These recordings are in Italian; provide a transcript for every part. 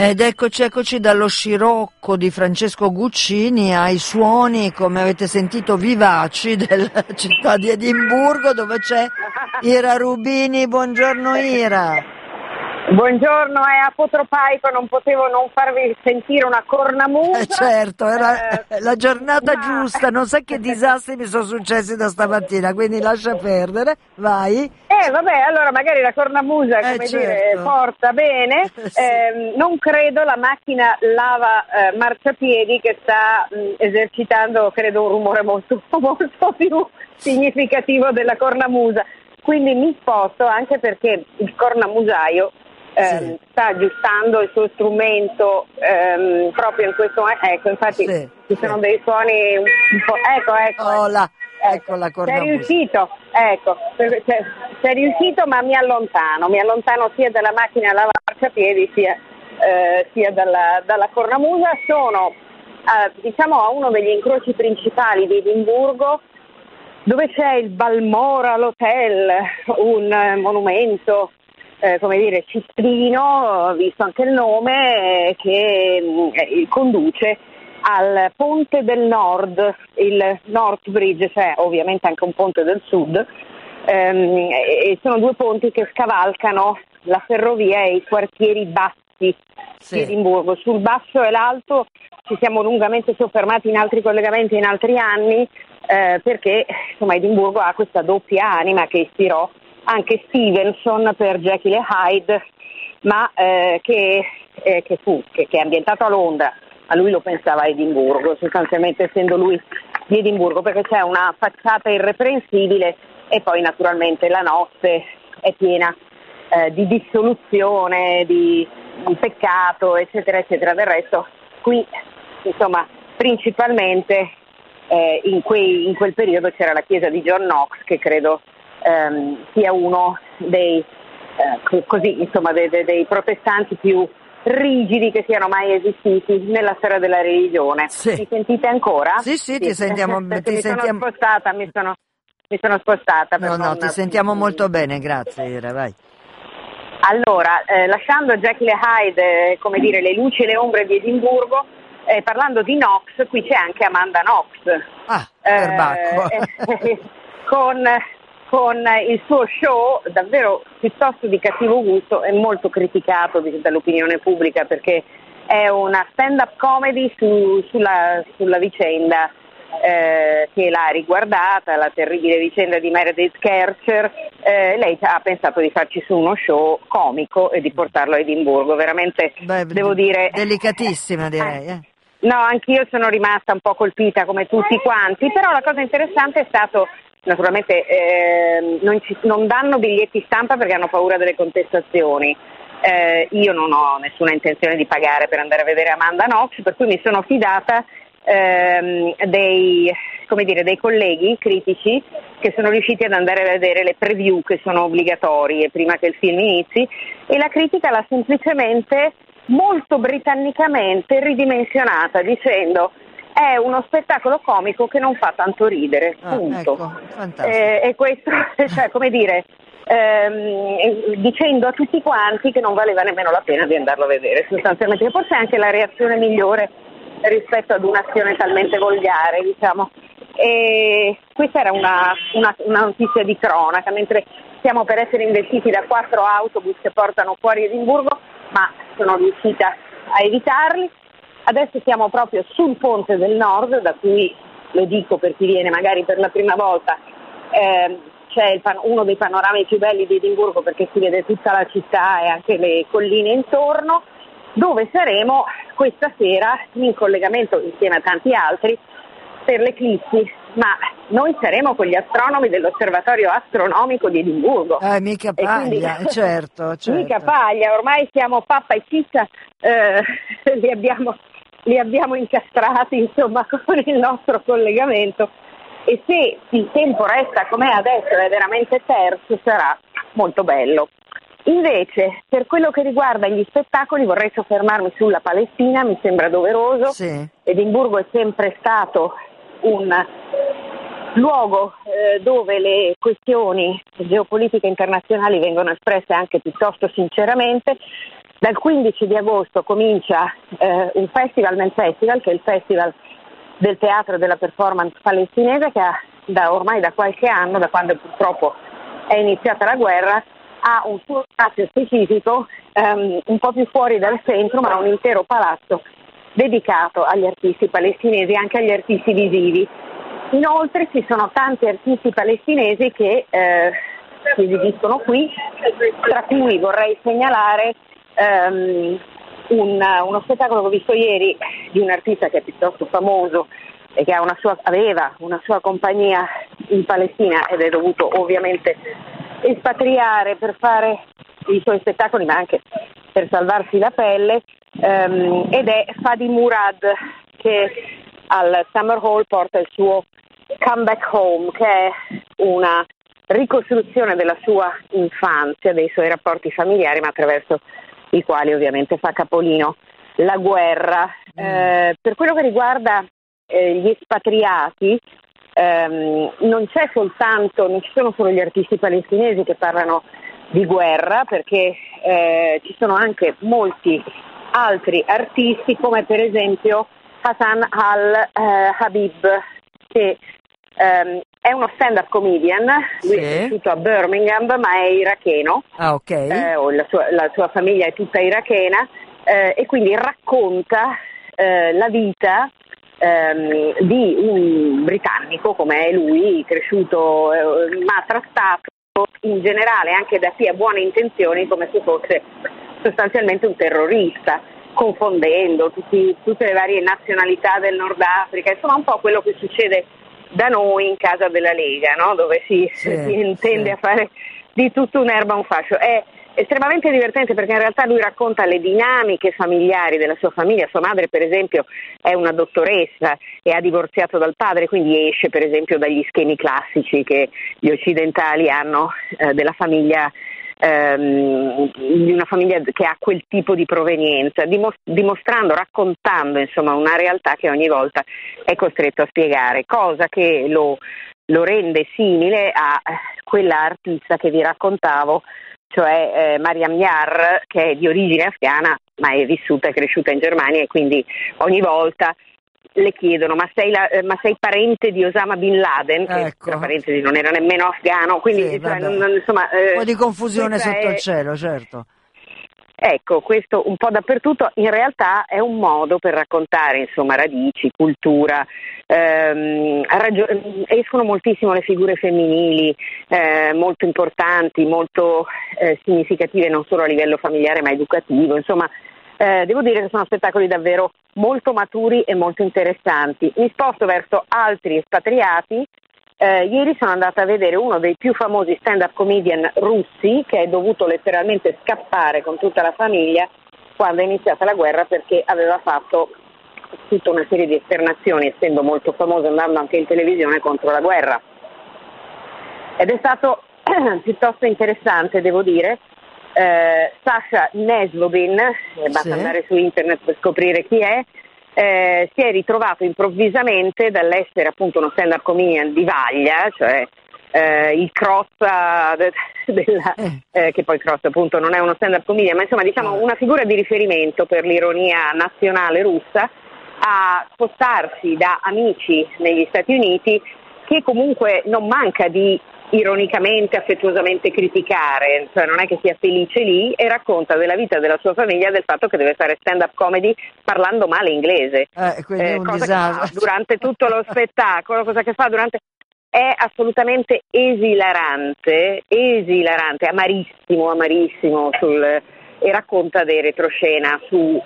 Ed eccoci dallo scirocco di Francesco Guccini ai suoni, come avete sentito, vivaci della città di Edimburgo, dove c'è Ira Rubini. Buongiorno Ira. Buongiorno, è apotropaico, non potevo non farvi sentire una cornamusa. Certo, era la giornata giusta, non sai che disastri mi sono successi da stamattina, quindi lascia perdere, vai. Vabbè, allora magari la cornamusa, come dire, porta bene. Sì. Non credo la macchina lava marciapiedi che sta esercitando, credo, un rumore molto, molto più significativo della cornamusa. Quindi mi sposto, anche perché il cornamusaio sì, sta aggiustando il suo strumento proprio in questo momento. Ecco, infatti sì, ci sono dei suoni un po'. Ecco. Ecco la cornamusa. C'è riuscito, ecco, c'è riuscito, ma mi allontano sia dalla macchina lavamarciapiedi sia dalla cornamusa. Sono diciamo a uno degli incroci principali di Edimburgo, dove c'è il Balmoral Hotel, un monumento cittadino, visto anche il nome, che conduce al ponte del nord, il North Bridge, cioè ovviamente anche un ponte del sud, e sono due ponti che scavalcano la ferrovia e i quartieri bassi di Edimburgo. Sul basso e l'alto ci siamo lungamente soffermati in altri collegamenti in altri anni, perché insomma Edimburgo ha questa doppia anima che ispirò anche Stevenson per Jekyll e Hyde, ma che è ambientato a Londra. A lui lo pensava a Edimburgo, sostanzialmente essendo lui di Edimburgo, perché c'è una facciata irreprensibile e poi naturalmente la notte è piena di dissoluzione, di peccato, eccetera, eccetera. Del resto qui, insomma, principalmente in quel periodo c'era la chiesa di John Knox, che credo sia uno dei dei protestanti più rigidi che siano mai esistiti nella storia della religione. Sì. Mi sentite ancora? Sì, ti sentiamo. Mi sono spostata. No, ti sentiamo molto bene, grazie Ira, vai. Allora, lasciando Jekyll e Hyde, le luci e le ombre di Edimburgo, parlando di Knox, qui c'è anche Amanda Knox. Perbacco. con il suo show davvero piuttosto di cattivo gusto e molto criticato dall'opinione pubblica, perché è una stand-up comedy sulla vicenda che l'ha riguardata, la terribile vicenda di Meredith Kercher. Lei ha pensato di farci su uno show comico e di portarlo a Edimburgo, veramente. Devo dire delicatissima, direi. No, anch'io sono rimasta un po' colpita come tutti quanti, però la cosa interessante è stato, naturalmente non danno biglietti stampa perché hanno paura delle contestazioni. Io non ho nessuna intenzione di pagare per andare a vedere Amanda Knox, per cui mi sono fidata dei colleghi critici che sono riusciti ad andare a vedere le preview, che sono obbligatorie prima che il film inizi, e la critica l'ha semplicemente molto britannicamente ridimensionata, dicendo è uno spettacolo comico che non fa tanto ridere, punto. Ecco, fantastico. E questo, dicendo a tutti quanti che non valeva nemmeno la pena di andarlo a vedere, sostanzialmente, che forse è anche la reazione migliore rispetto ad un'azione talmente volgare, diciamo. E questa era una notizia di cronaca, mentre stiamo per essere investiti da 4 autobus che portano fuori Edimburgo, ma sono riuscita a evitarli. Adesso siamo proprio sul ponte del nord, da cui, lo dico per chi viene magari per la prima volta, c'è uno dei panorami più belli di Edimburgo, perché si vede tutta la città e anche le colline intorno, dove saremo questa sera in collegamento insieme a tanti altri per l'eclissi, ma noi saremo con gli astronomi dell'osservatorio astronomico di Edimburgo. Mica paglia, quindi, certo. Mica paglia, ormai siamo pappa e ciccia, li abbiamo incastrati, insomma, con il nostro collegamento, e se il tempo resta com'è adesso, è veramente terzo, sarà molto bello. Invece, per quello che riguarda gli spettacoli, vorrei soffermarmi sulla Palestina, mi sembra doveroso. Sì. Edimburgo è sempre stato un luogo dove le questioni geopolitiche internazionali vengono espresse anche piuttosto sinceramente. Dal 15 di agosto comincia un festival nel festival, che è il Festival del Teatro e della Performance Palestinese, che ormai da qualche anno, da quando purtroppo è iniziata la guerra, ha un suo spazio specifico un po' più fuori dal centro, ma un intero palazzo dedicato agli artisti palestinesi e anche agli artisti visivi. Inoltre ci sono tanti artisti palestinesi che si esibiscono qui, tra cui vorrei segnalare uno spettacolo che ho visto ieri di un artista che è piuttosto famoso e che aveva una sua compagnia in Palestina ed è dovuto ovviamente espatriare per fare i suoi spettacoli, ma anche per salvarsi la pelle, ed è Fadi Murad, che al Summer Hall porta il suo Comeback Home, che è una ricostruzione della sua infanzia, dei suoi rapporti familiari, ma attraverso i quali ovviamente fa capolino la guerra. Per quello che riguarda gli espatriati, non ci sono solo gli artisti palestinesi che parlano di guerra, perché ci sono anche molti altri artisti, come per esempio Hassan Al-Habib, che è uno stand-up comedian. Lui è cresciuto a Birmingham, ma è iracheno. La sua famiglia è tutta irachena, e quindi racconta la vita di un britannico come è lui, cresciuto ma trattato in generale anche da chi ha buone intenzioni come se fosse sostanzialmente un terrorista, confondendo tutte le varie nazionalità del Nord Africa, insomma un po' quello che succede da noi in casa della Lega, no? Dove si intende a fare di tutto un'erba un fascio. È estremamente divertente perché in realtà lui racconta le dinamiche familiari della sua famiglia. Sua madre per esempio è una dottoressa e ha divorziato dal padre, quindi esce per esempio dagli schemi classici che gli occidentali hanno della famiglia, di una famiglia che ha quel tipo di provenienza, raccontando insomma una realtà che ogni volta è costretto a spiegare, cosa che lo rende simile a quella artista che vi raccontavo, cioè Mariam Yar, che è di origine afghana ma è vissuta e cresciuta in Germania, e quindi ogni volta le chiedono ma sei parente di Osama Bin Laden, che tra parentesi non era nemmeno afghano, quindi insomma un po' di confusione sotto il cielo, certo. Ecco, questo un po' dappertutto in realtà è un modo per raccontare insomma radici, cultura. Escono moltissimo le figure femminili, molto importanti, molto significative non solo a livello familiare ma educativo, insomma. Devo dire che sono spettacoli davvero molto maturi e molto interessanti. Mi sposto verso altri espatriati. Ieri sono andata a vedere uno dei più famosi stand-up comedian russi, che è dovuto letteralmente scappare con tutta la famiglia quando è iniziata la guerra, perché aveva fatto tutta una serie di esternazioni, essendo molto famoso, andando anche in televisione contro la guerra. Ed è stato piuttosto interessante, devo dire. Sasha Neslobin, basta andare su internet per scoprire chi è, si è ritrovato improvvisamente dall'essere appunto uno stand-up comedian di vaglia, cioè il cross che poi cross appunto non è uno stand-up comedian, ma insomma diciamo una figura di riferimento per l'ironia nazionale russa, a spostarsi da amici negli Stati Uniti, che comunque non manca di ironicamente, affettuosamente criticare, cioè non è che sia felice lì, e racconta della vita della sua famiglia, del fatto che deve fare stand-up comedy parlando male inglese, cosa che fa durante tutto lo spettacolo, è assolutamente esilarante, amarissimo e racconta dei retroscena su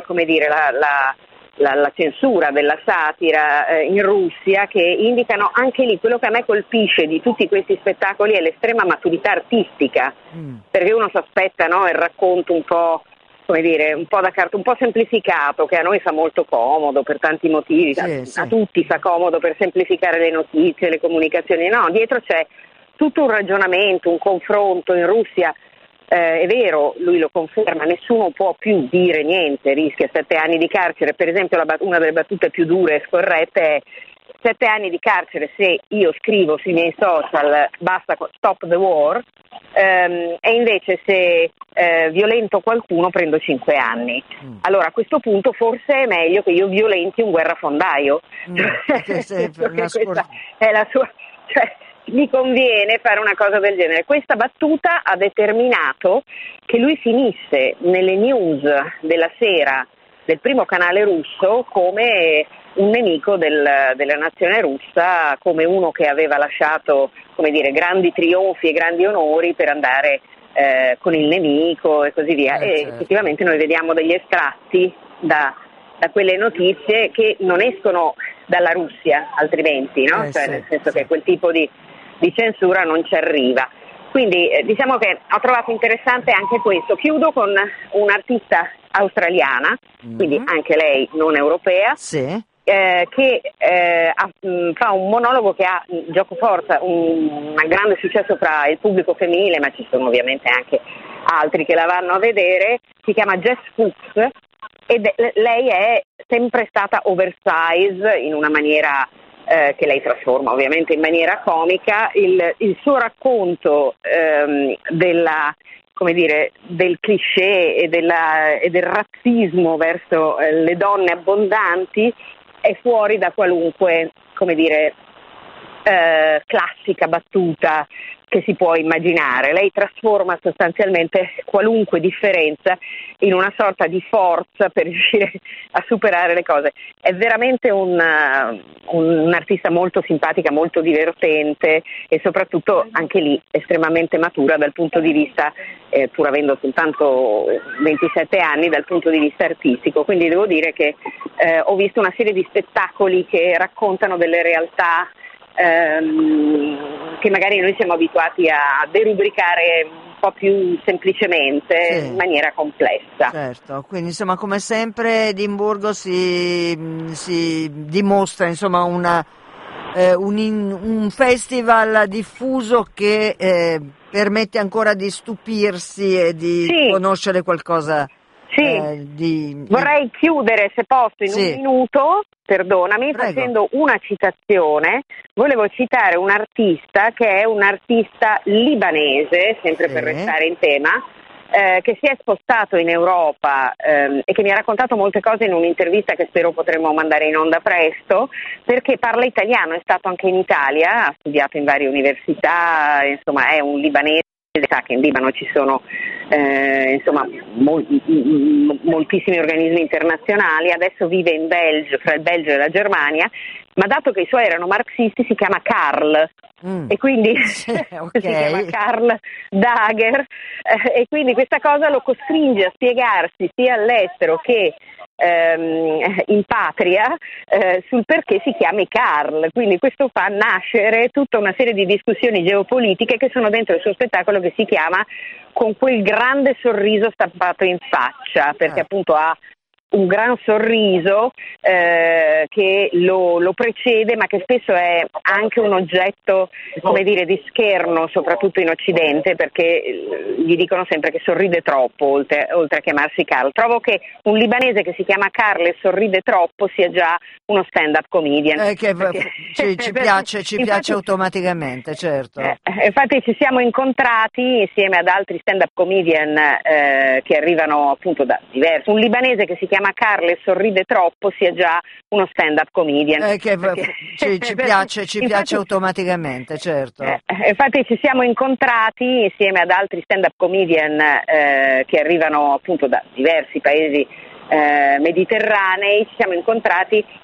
la censura della satira in Russia, che indicano anche lì quello che a me colpisce di tutti questi spettacoli è l'estrema maturità artistica, perché uno si aspetta, no, il racconto un po' un po' da carta, un po' semplificato, che a noi fa molto comodo per tanti motivi, a tutti fa comodo per semplificare le notizie, le comunicazioni. No, dietro c'è tutto un ragionamento, un confronto. In Russia è vero, lui lo conferma, nessuno può più dire niente, rischia 7 anni di carcere. Per esempio una delle battute più dure e scorrette è 7 anni di carcere se io scrivo sui miei social basta stop the war, e invece se violento qualcuno prendo 5 anni. Allora a questo punto forse è meglio che io violenti un guerrafondaio, perché questa è la sua, cioè, gli conviene fare una cosa del genere. Questa battuta ha determinato che lui finisse nelle news della sera del primo canale russo come un nemico della nazione russa, come uno che aveva lasciato, come dire, grandi trionfi e grandi onori per andare con il nemico e così via. E certo. effettivamente noi vediamo degli estratti da quelle notizie che non escono dalla Russia altrimenti, no? Cioè, nel senso che quel tipo di censura non ci arriva. Quindi diciamo che ho trovato interessante anche questo. Chiudo con un'artista australiana, quindi anche lei non europea, che fa un monologo che ha giocoforza un grande successo fra il pubblico femminile, ma ci sono ovviamente anche altri che la vanno a vedere. Si chiama Jess Fuchs ed lei è sempre stata oversize in una maniera che lei trasforma ovviamente in maniera comica. Il suo racconto come dire, del cliché e del razzismo verso le donne abbondanti è fuori da qualunque, come dire, classica battuta che si può immaginare. Lei trasforma sostanzialmente qualunque differenza in una sorta di forza per riuscire a superare le cose. È veramente un'artista molto simpatica, molto divertente e soprattutto anche lì estremamente matura dal punto di vista, pur avendo soltanto 27 anni, dal punto di vista artistico. Quindi devo dire che ho visto una serie di spettacoli che raccontano delle realtà che magari noi siamo abituati a derubricare un po' più semplicemente, in maniera complessa. Certo, quindi insomma come sempre Edimburgo si dimostra insomma un festival diffuso che permette ancora di stupirsi e di conoscere qualcosa. Vorrei chiudere, se posso, in un minuto, perdonami, facendo una citazione. Volevo citare un artista che è un artista libanese, sempre per restare in tema, che si è spostato in Europa e che mi ha raccontato molte cose in un'intervista che spero potremo mandare in onda presto, perché parla italiano, è stato anche in Italia, ha studiato in varie università, insomma è un libanese. Sa che in Libano ci sono moltissimi organismi internazionali, adesso vive in Belgio, fra il Belgio e la Germania, ma dato che i suoi erano marxisti si chiama Karl e quindi si chiama Karl Dager e quindi questa cosa lo costringe a spiegarsi sia all'estero che in patria sul perché si chiami Karl, quindi questo fa nascere tutta una serie di discussioni geopolitiche che sono dentro il suo spettacolo che si chiama Con quel grande sorriso stampato in faccia, perché appunto ha un gran sorriso che lo precede, ma che spesso è anche un oggetto, come dire, di scherno, soprattutto in Occidente, perché gli dicono sempre che sorride troppo, oltre a chiamarsi Karl. Trovo che un libanese che si chiama Karl e sorride troppo sia già uno stand-up comedian. Ci piace automaticamente, certo. Infatti ci siamo incontrati insieme ad altri stand-up comedian che arrivano appunto da diversi. Un libanese che si chiama Karl e sorride troppo sia già uno stand-up comedian. Ci piace automaticamente, certo. Infatti ci siamo incontrati insieme ad altri stand-up comedian che arrivano appunto da diversi paesi mediterranei, ci siamo incontrati